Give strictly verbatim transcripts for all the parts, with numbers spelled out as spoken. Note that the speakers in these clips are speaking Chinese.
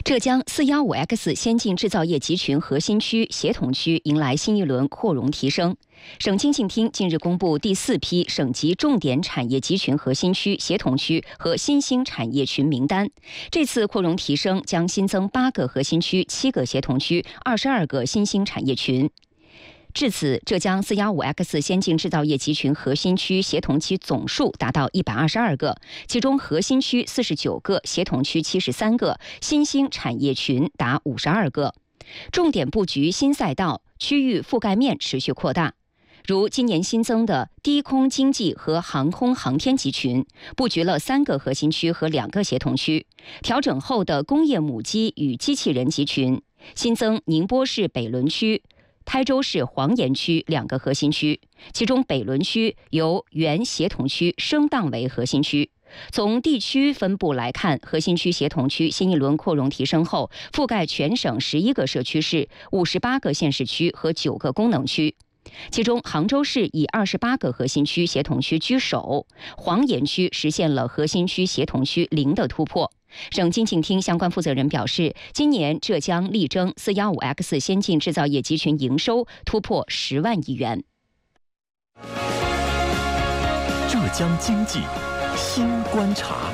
浙江 四一五 X 先进制造业集群核心区协同区迎来新一轮扩容提升。省经信厅近日公布第四批省级重点产业集群核心区协同区和新兴产业群名单。这次扩容提升将新增八个核心区、七个协同区、二十二个新兴产业群。至此，浙江 四一五 X 先进制造业集群核心区协同区总数达到一百二十二个，其中核心区四十九个，协同区七十三个，新兴产业群达五十二个。重点布局新赛道，区域覆盖面持续扩大。如今年新增的低空经济和航空航天集群，布局了三个核心区和两个协同区；调整后的工业母机与机器人集群，新增宁波市北仑区、台州市黄岩区两个核心区，其中北仑区由原协同区升档为核心区。从地区分布来看，核心区协同区新一轮扩容提升后，覆盖全省十一个社区市、五十八个县市区和九个功能区。其中，杭州市以二十八个核心区协同区居首，黄岩区实现了核心区协同区零的突破。省经信厅相关负责人表示，今年浙江力争 四一五 X 先进制造业集群营收突破十万亿元。 浙江经济新观察。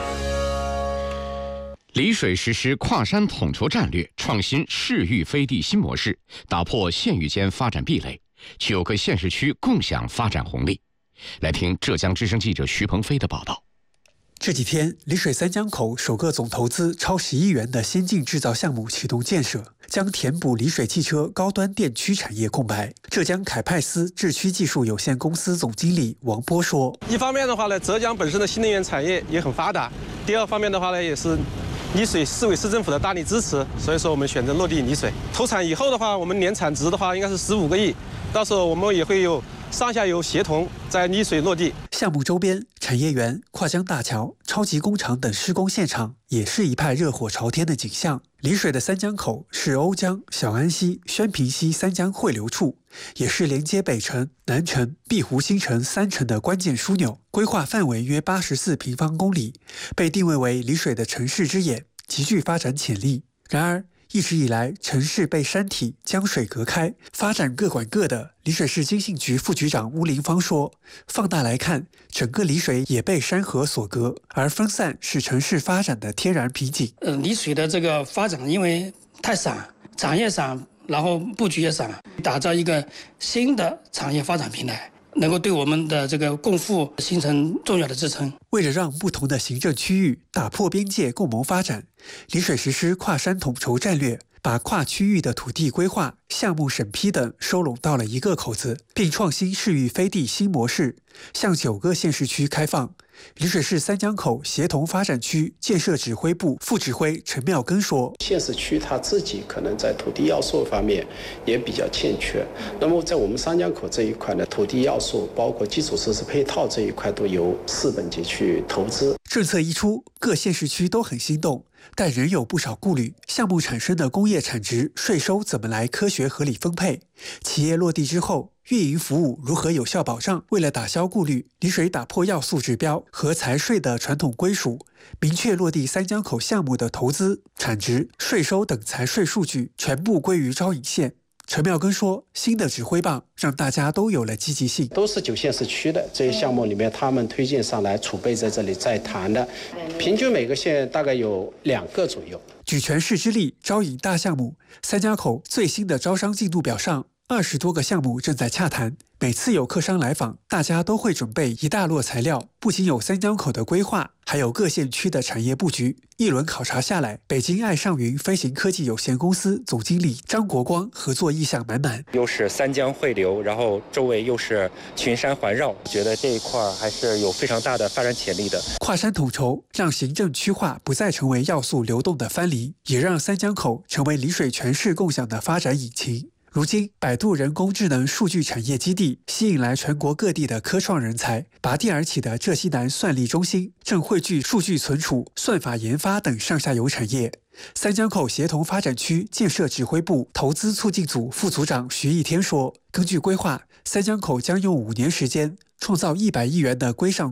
丽水实施跨山统筹战略，创新市域飞地新模式，打破县域间发展壁垒，九个县市区共享发展红利。来听浙江之声记者徐鹏飞的报道。 这几天，丽水三江口首个总投资超十亿元的先进制造项目启动建设，将填补丽水汽车高端电驱产业空白。浙江凯派斯智驱技术有限公司总经理王波说：“ 一方面的话呢，浙江本身的新能源产业也很发达；第二方面的话呢，也是丽水市委市政府的大力支持，所以说我们选择落地丽水。投产以后的话，我们年产值的话应该是十五个亿，到时候我们也会有上下游协同在丽水落地。” 项目周边，产业园、跨江大桥、超级工厂等施工现场也是一派热火朝天的景象。丽水的三江口是瓯江、小安溪、宣平溪三江汇流处，也是连接北城、南城、碧湖新城三城的关键枢纽，规划范围约八十四平方公里，被定位为丽水的城市之眼，极具发展潜力。然而，一直以来，城市被山体、江水隔开，发展各管各的。丽水市经信局副局长邬林芳说：“放大来看，整个丽水也被山河所隔，而分散是城市发展的天然瓶颈。” 呃，丽水的这个发展因为太散，产业散，然后布局也散，打造一个新的产业发展平台，能够对我们的这个共富形成重要的支撑。 为了让不同的行政区域打破边界共谋发展，丽水实施跨山统筹战略，把跨区域的土地规划、项目审批等收拢到了一个口子，并创新市域飞地新模式，向九个县市区开放。丽水市三江口协同发展区建设指挥部副指挥陈妙根说：“ 县市区它自己可能在土地要素方面也比较欠缺，那么在我们三江口这一块呢，土地要素包括基础设施配套这一块都由市本级去投资。” 政策一出，各县市区都很心动，但仍有不少顾虑。项目产生的工业产值、税收怎么来科学合理分配？企业落地之后，运营服务如何有效保障？为了打消顾虑，丽水打破要素指标和财税的传统归属，明确落地三江口项目的投资、产值、税收等财税数据全部归于招引县。陈妙根说：“新的指挥棒让大家都有了积极性， 都是九县市区的这些项目里面，他们推荐上来，储备在这里在谈的，平均每个县大概有两个左右。” 举全市之力招引大项目，三江口最新的招商进度表上，二十多个项目正在洽谈。每次有客商来访，大家都会准备一大摞材料，不仅有三江口的规划，还有各县区的产业布局。一轮考察下来，北京爱上云飞行科技有限公司总经理张国光合作意向满满。 又是三江汇流，然后周围又是群山环绕，觉得这一块还是有非常大的发展潜力的。 跨山统筹让行政区划不再成为要素流动的藩篱，也让三江口成为丽水全市共享的发展引擎。如今，百度人工智能数据产业基地吸引来全国各地的科创人才，拔地而起的浙西南算力中心正汇聚数据存储、算法研发等上下游产业。三江口协同发展区建设指挥部投资促进组副组长徐一天说：“根据规划，三江口将用五年时间创造一百亿元的规上